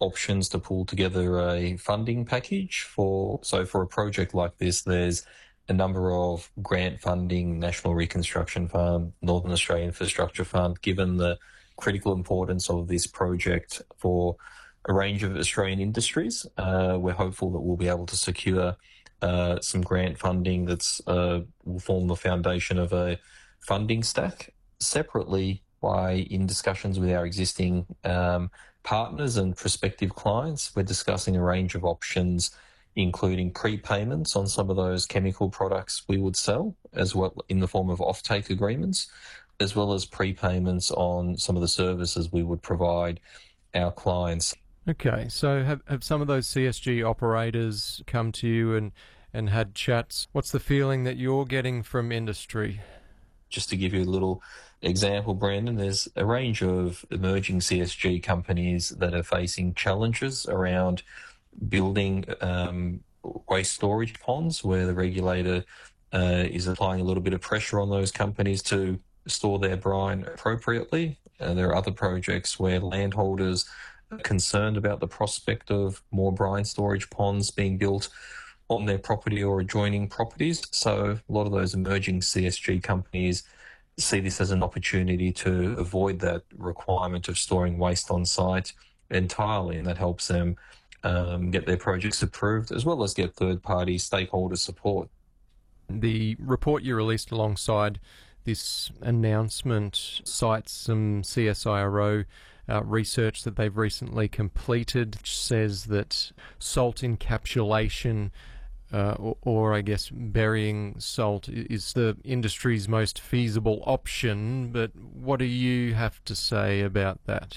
options to pull together a funding package for a project like this. There's a number of grant funding, National Reconstruction Fund, Northern Australia Infrastructure Fund. Given the critical importance of this project for a range of Australian industries, we're hopeful that we'll be able to secure some grant funding that's will form the foundation of a funding stack. Separately, in discussions with our existing partners and prospective clients, we're discussing a range of options, including prepayments on some of those chemical products we would sell, as well in the form of offtake agreements, as well as prepayments on some of the services we would provide our clients. Okay, so have some of those CSG operators come to you and had chats? What's the feeling that you're getting from industry? Just to give you a little example, Brandon, there's a range of emerging CSG companies that are facing challenges around building waste storage ponds, where the regulator is applying a little bit of pressure on those companies to store their brine appropriately. There are other projects where landholders are concerned about the prospect of more brine storage ponds being built on their property or adjoining properties. So a lot of those emerging CSG companies see this as an opportunity to avoid that requirement of storing waste on site entirely, and that helps them get their projects approved, as well as get third-party stakeholder support. The report you released alongside this announcement cites some CSIRO research that they've recently completed, which says that salt encapsulation or I guess burying salt is the industry's most feasible option. But what do you have to say about that?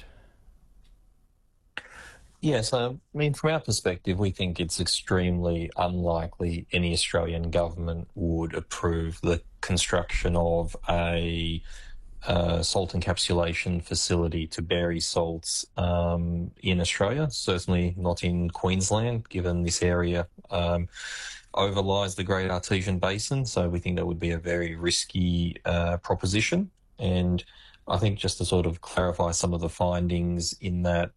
Yes, I mean, from our perspective, we think it's extremely unlikely any Australian government would approve the construction of a salt encapsulation facility to bury salts in Australia, certainly not in Queensland, given this area overlies the Great Artesian Basin. So we think that would be a very risky proposition. And I think just to sort of clarify some of the findings in that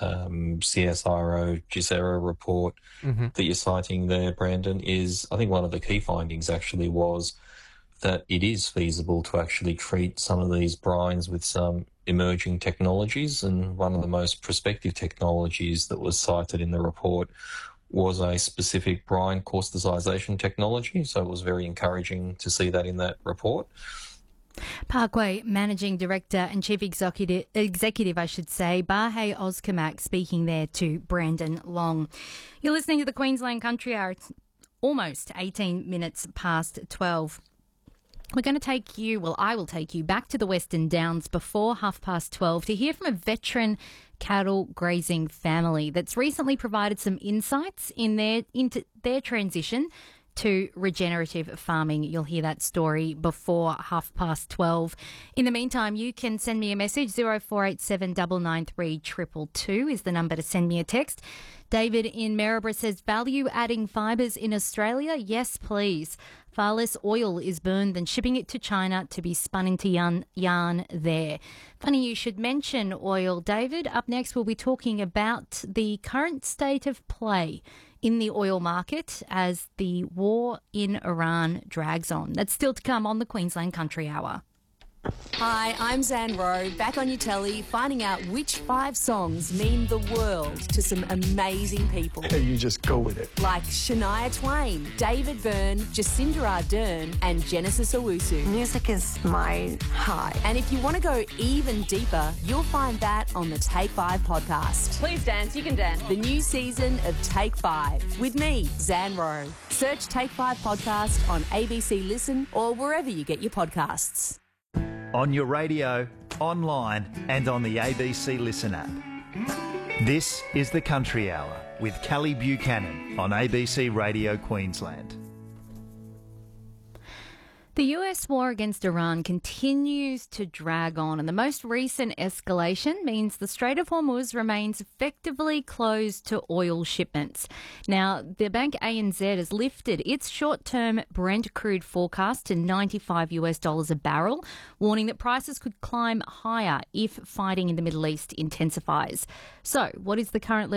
CSIRO GISERA report that you're citing there, Brandon, is I think one of the key findings actually was that it is feasible to actually treat some of these brines with some emerging technologies. And one of the most prospective technologies that was cited in the report was a specific brine causticization technology. So it was very encouraging to see that in that report. Parkway Managing Director and Chief Executive, Bahe Ozkamak, speaking there to Brandon Long. You're listening to the Queensland Country Hour. It's almost 18 minutes past 12. We're going to take you, I will take you back to the Western Downs before 12:30 to hear from a veteran cattle grazing family that's recently provided some insights into their transition to regenerative farming. You'll hear that story before 12:30. In the meantime, you can send me a message. 0487 993 222 is the number to send me a text. David in Maryborough says, value-adding fibres in Australia? Yes, please. Far less oil is burned than shipping it to China to be spun into yarn there. Funny you should mention oil, David. Up next, we'll be talking about the current state of play in the oil market as the war in Iran drags on. That's still to come on the Queensland Country Hour. Hi, I'm Zan Rowe, back on your telly, finding out which 5 songs mean the world to some amazing people. You just go with it. Like Shania Twain, David Byrne, Jacinda Ardern, and Genesis Owusu. Music is my high. And if you want to go even deeper, you'll find that on the Take 5 podcast. Please dance, you can dance. The new season of Take 5 with me, Zan Rowe. Search Take 5 podcast on ABC Listen or wherever you get your podcasts. On your radio, online and on the ABC Listen app. This is the Country Hour with Callie Buchanan on ABC Radio Queensland. The US war against Iran continues to drag on, and the most recent escalation means the Strait of Hormuz remains effectively closed to oil shipments. Now, the bank ANZ has lifted its short-term Brent crude forecast to $95 a barrel, warning that prices could climb higher if fighting in the Middle East intensifies. So, what is the current